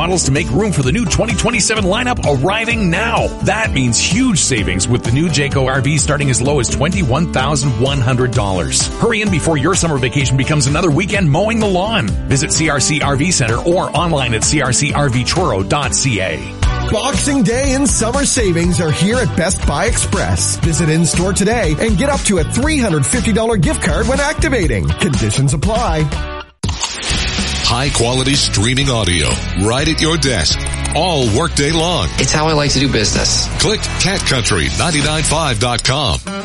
models to make room for the new 2027 lineup arriving now. That means huge savings with the new Jayco RV starting as low as $21,100. Hurry in before your summer vacation becomes another weekend mowing the lawn. Visit CRC RV Center or online at crcrvchurro.ca. Boxing Day and summer savings are here at Best Buy Express. Visit in-store today and get up to a $350 gift card when activating. Conditions apply. High-quality streaming audio right at your desk all workday long. It's how I like to do business. Click CatCountry995.com.